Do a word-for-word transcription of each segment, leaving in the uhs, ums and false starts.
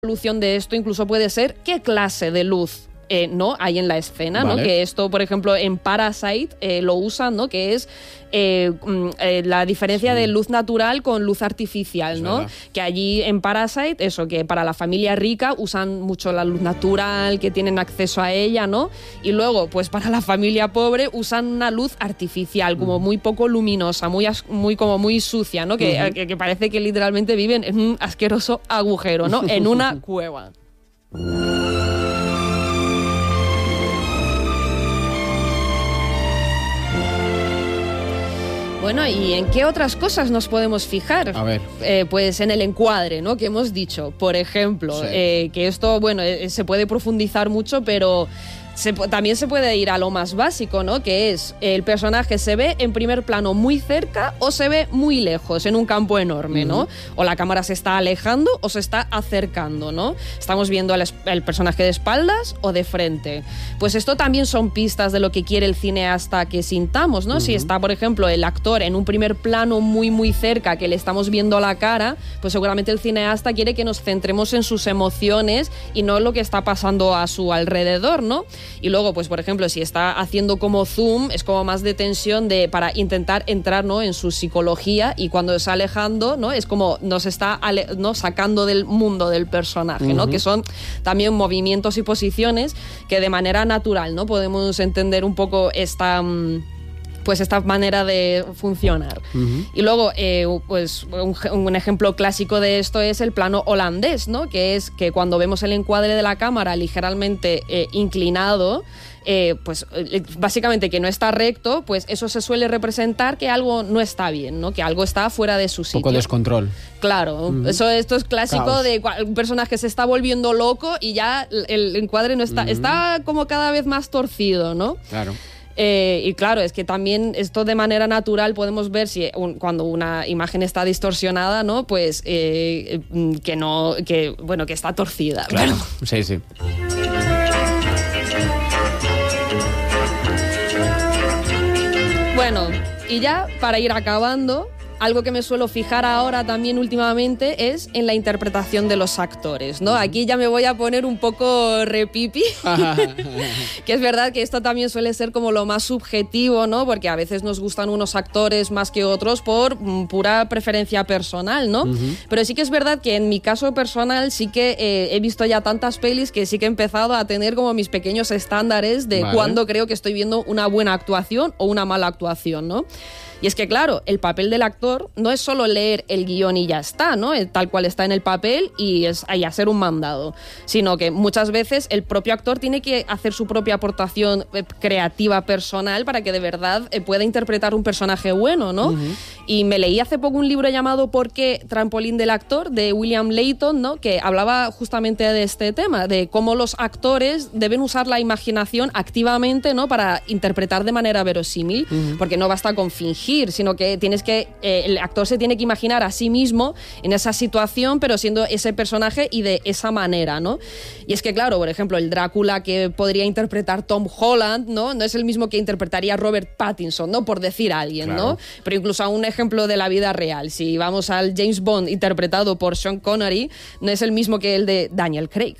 solución de esto incluso puede ser qué clase de luz eh, ¿no? hay en la escena, vale. ¿no? Que esto, por ejemplo, en Parasite eh, lo usan, ¿no? Que es eh, eh, la diferencia sí. de luz natural con luz artificial, es ¿no? Verdad. Que allí en Parasite, eso, que para la familia rica usan mucho la luz natural, que tienen acceso a ella, ¿no? Y luego, pues para la familia pobre usan una luz artificial, como muy poco luminosa, muy, muy, como muy sucia, ¿no? Que, uh-huh. que, que parece que literalmente viven en un asqueroso agujero, ¿no? En una cueva. Bueno, ¿y en qué otras cosas nos podemos fijar? A ver. Eh, pues en el encuadre, ¿no? Que hemos dicho, por ejemplo, sí. eh, que esto, bueno, eh, se puede profundizar mucho, pero se, también se puede ir a lo más básico, ¿no? Que es, el personaje se ve en primer plano muy cerca o se ve muy lejos, en un campo enorme, ¿no? Uh-huh. O la cámara se está alejando o se está acercando, ¿no? Estamos viendo al el personaje de espaldas o de frente. Pues esto también son pistas de lo que quiere el cineasta que sintamos, ¿no? Uh-huh. Si está, por ejemplo, el actor en un primer plano muy, muy cerca, que le estamos viendo la cara, pues seguramente el cineasta quiere que nos centremos en sus emociones y no en lo que está pasando a su alrededor, ¿no? Y luego, pues por ejemplo, si está haciendo como zoom, es como más de tensión de, para intentar entrar, ¿no? en su psicología, y cuando está alejando, ¿no? es como nos está ale, ¿no? sacando del mundo del personaje, uh-huh. ¿no? Que son también movimientos y posiciones que de manera natural, ¿no? podemos entender un poco esta... pues esta manera de funcionar. Uh-huh. Y luego, eh, pues un, un ejemplo clásico de esto es el plano holandés, ¿no? Que es que cuando vemos el encuadre de la cámara ligeramente eh, inclinado, eh, pues eh, básicamente que no está recto, pues eso se suele representar que algo no está bien, ¿no? Que algo está fuera de su sitio. Un poco descontrol. Claro, uh-huh. eso esto es clásico. Caos. De un personaje se está volviendo loco y ya el encuadre no está, uh-huh. está como cada vez más torcido, ¿no? Claro. Eh, y claro, es que también esto de manera natural podemos ver si un, cuando una imagen está distorsionada, ¿no? Pues eh, que no, que bueno, que está torcida. Claro, sí, sí. Bueno, y ya para ir acabando, algo que me suelo fijar ahora también últimamente es en la interpretación de los actores, ¿no? Aquí ya me voy a poner un poco repipi, que es verdad que esto también suele ser como lo más subjetivo, ¿no? Porque a veces nos gustan unos actores más que otros por pura preferencia personal, ¿no? Uh-huh. Pero sí que es verdad que en mi caso personal sí que eh, he visto ya tantas pelis que sí que he empezado a tener como mis pequeños estándares de vale. cuándo creo que estoy viendo una buena actuación o una mala actuación, ¿no? Y es que, claro, el papel del actor no es solo leer el guión y ya está, ¿no? Tal cual está en el papel y, es, y hacer un mandado, sino que muchas veces el propio actor tiene que hacer su propia aportación creativa personal para que de verdad pueda interpretar un personaje bueno, ¿no? Uh-huh. Y me leí hace poco un libro llamado ¿Por qué trampolín del actor?, de William Layton, ¿no? Que hablaba justamente de este tema, de cómo los actores deben usar la imaginación activamente, ¿no? Para interpretar de manera verosímil, uh-huh. porque no basta con fingir, sino que tienes que eh, el actor se tiene que imaginar a sí mismo en esa situación, pero siendo ese personaje y de esa manera, ¿no? Y es que, claro, por ejemplo, el Drácula que podría interpretar Tom Holland, ¿no? No es el mismo que interpretaría Robert Pattinson, ¿no? Por decir a alguien, claro. ¿no? Pero incluso a un ejemplo de la vida real, si vamos al James Bond interpretado por Sean Connery, no es el mismo que el de Daniel Craig.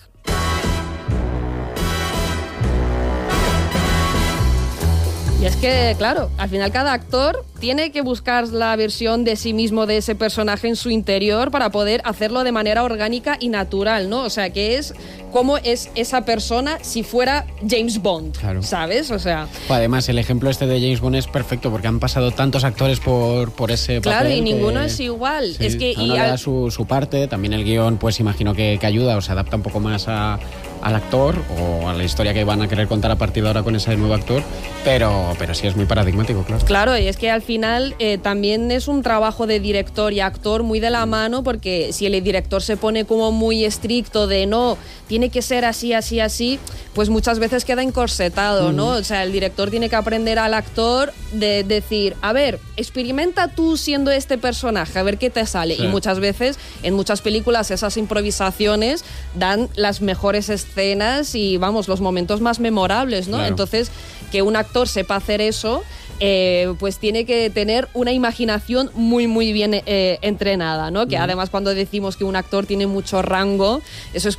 Y es que, claro, al final cada actor tiene que buscar la versión de sí mismo de ese personaje en su interior para poder hacerlo de manera orgánica y natural, ¿no? O sea, que es cómo es esa persona si fuera James Bond, claro. ¿sabes? O sea... Además, el ejemplo este de James Bond es perfecto porque han pasado tantos actores por, por ese papel. Claro, y ninguno que... es igual. Sí, es que uno y le al... da su, su parte, también el guión, pues imagino que, que ayuda o se adapta un poco más a... al actor o a la historia que van a querer contar a partir de ahora con ese nuevo actor, pero, pero sí es muy paradigmático, claro. Claro, y es que al final eh, también es un trabajo de director y actor muy de la mano, porque si el director se pone como muy estricto de no, tiene que ser así, así, así, pues muchas veces queda encorsetado, ¿no? O sea, el director tiene que aprender al actor de decir, a ver, experimenta tú siendo este personaje, a ver qué te sale. Sí. Y muchas veces, en muchas películas, esas improvisaciones dan las mejores escenas y, vamos, los momentos más memorables, ¿no? Claro. Entonces, que un actor sepa hacer eso, eh, pues tiene que tener una imaginación muy, muy bien eh, entrenada, ¿no? Que mm. además cuando decimos que un actor tiene mucho rango, eso es